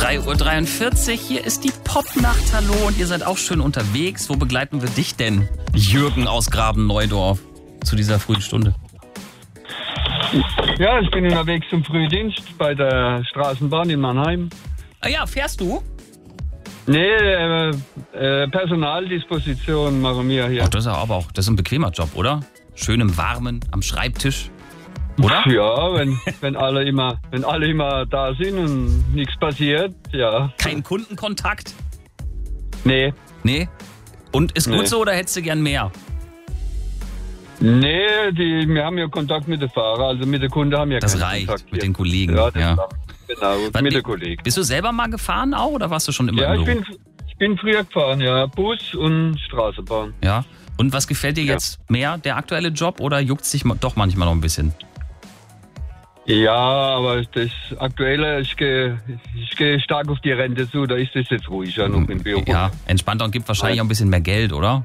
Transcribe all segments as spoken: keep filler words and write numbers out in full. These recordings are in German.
drei Uhr dreiundvierzig, hier ist die Popnacht, hallo, und ihr seid auch schön unterwegs. Wo begleiten wir dich denn, Jürgen aus Graben-Neudorf, zu dieser frühen Stunde? Ja, ich bin unterwegs zum Frühdienst bei der Straßenbahn in Mannheim. Ah ja, fährst du? Nee, äh, äh, Personaldisposition machen wir hier. Ach, das ist aber auch, das ist ein bequemer Job, oder? Schön im Warmen, am Schreibtisch, oder? Ja, wenn, wenn alle immer, wenn alle immer da sind und nichts passiert, ja. Kein Kundenkontakt? Nee. Nee? Und ist gut Nee. so oder hättest du gern mehr? Nee, die, wir haben ja Kontakt mit den Fahrern, also mit den Kunden haben wir Das keinen reicht, Kontakt mit hier. den Kollegen. Ja, das Ja. genau, Wann- mit den Kollegen. Bist du selber mal gefahren auch oder warst du schon immer Ja, im ich Büro? bin, ich bin früher gefahren, ja. Bus und Straßenbahn. Ja. Und was gefällt dir Ja. jetzt mehr, der aktuelle Job, oder juckt es dich ma- doch manchmal noch ein bisschen? Ja, aber das Aktuelle, ich gehe ich gehe stark auf die Rente zu, da ist es jetzt ruhiger noch im Büro. Ja, entspannter und gibt wahrscheinlich auch ein bisschen mehr Geld, oder?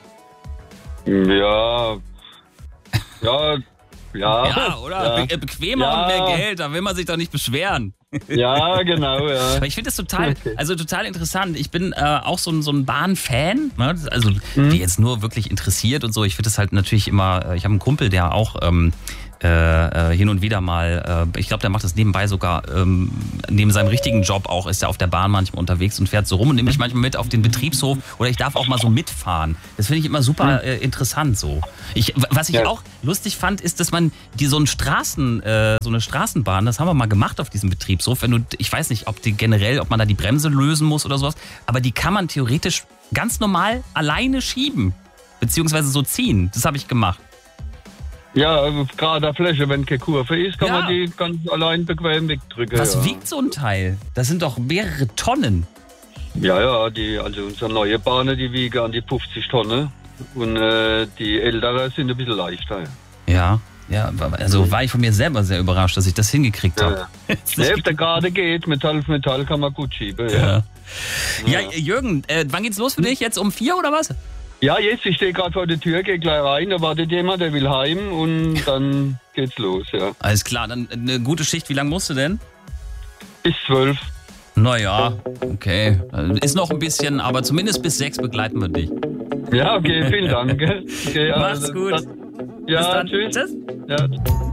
Ja, ja, ja. Ja, oder? Ja, Be bequemer Ja. und mehr Geld, da will man sich doch nicht beschweren. ja genau, ja. Aber ich finde das total, Okay. also total interessant. Ich bin äh, auch so ein, so ein Bahn-Fan, ne? Also Mhm. die jetzt nur wirklich interessiert und so. Ich finde das halt natürlich immer, äh, ich habe einen Kumpel, der auch ähm, äh, äh, hin und wieder mal, äh, ich glaube, der macht das nebenbei sogar, ähm, neben seinem richtigen Job auch, ist er auf der Bahn manchmal unterwegs und fährt so rum und nimmt mich manchmal mit auf den Betriebshof oder ich darf auch mal so mitfahren. Das finde ich immer super äh, interessant so. Ich, w- was ich Ja. auch lustig fand, ist, dass man die so, einen Straßen, äh, so eine Straßenbahn, das haben wir mal gemacht auf diesem Betriebshof, wenn du, ich weiß nicht, ob die generell, ob man da die Bremse lösen muss oder sowas, aber die kann man theoretisch ganz normal alleine schieben, beziehungsweise so ziehen. Das habe ich gemacht. Ja, also gerade der Fläche, wenn keine Kurve ist, kann Ja. man die ganz allein bequem wegdrücken. Was ja. wiegt so ein Teil? Das sind doch mehrere Tonnen. Ja, ja, die, also unsere neue Bahnen, die wiegen an die fünfzig Tonnen und äh, die ältere sind ein bisschen leichter. Ja, ja, also war ich von mir selber sehr überrascht, dass ich das hingekriegt Ja, habe. ja. Nee, ob der gerade geht, Metall auf Metall kann man gut schieben. Ja, Ja, ja Jürgen, äh, wann geht's los für dich? Jetzt um vier oder was? ja jetzt, ich stehe gerade vor der Tür, gehe gleich rein, da wartet jemand, der will heim und dann geht's los, ja. Alles klar, dann eine gute Schicht. Wie lange musst du denn? Bis zwölf. Naja, okay. Ist noch ein bisschen, aber zumindest bis sechs begleiten wir dich. Ja, okay, vielen Dank. Okay, Mach's gut. Das, ja, Bis dann. tschüss. Tschüss. Ja.